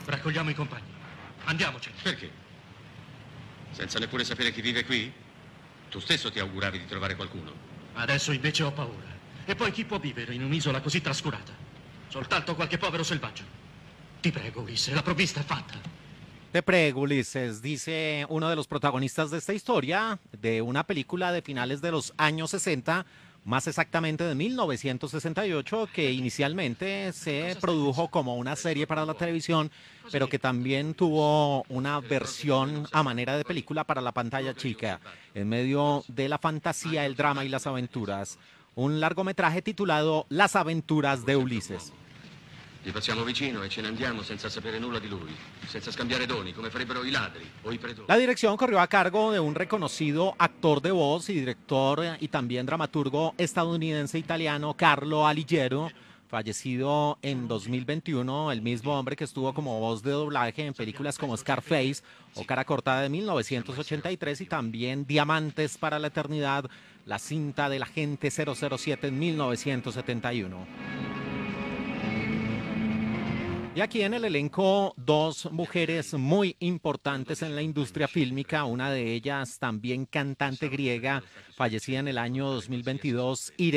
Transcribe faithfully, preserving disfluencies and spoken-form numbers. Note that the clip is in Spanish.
Raccogliamo i compagni. Andiamocene. Perché? Senza neppure sapere chi vive qui? Tu stesso ti auguravi di trovare qualcuno. Adesso invece ho paura. E poi chi può vivere in un'isola così trascurata? Soltanto qualche povero selvaggio. Ti prego, Ulisse, la provvista è fatta. Te prego, Ulises, dice uno de los protagonistas de esta historia, de una película de finales de los años sesenta, más exactamente de mil novecientos sesenta y ocho, que inicialmente se produjo como una serie para la televisión, pero que también tuvo una versión a manera de película para la pantalla chica, en medio de la fantasía, el drama y las aventuras. Un largometraje titulado Las aventuras de Ulises. Gli passiamo vicino e ce ne andiamo senza sapere nulla di lui, senza scambiare doni, come farebbero i ladri o i pretori. La dirección corrió a cargo de un reconocido actor de voz y director y también dramaturgo estadounidense-italiano Carlo Alighiero, fallecido en dos mil veintiuno, el mismo hombre que estuvo como voz de doblaje en películas como Scarface o Cara Cortada de mil novecientos ochenta y tres y también Diamantes para la Eternidad, la cinta del agente cero cero siete en mil novecientos setenta y uno. Y aquí en el elenco dos mujeres muy importantes en la industria fílmica, una de ellas también cantante griega, fallecida en el año dos mil veintidós, Irene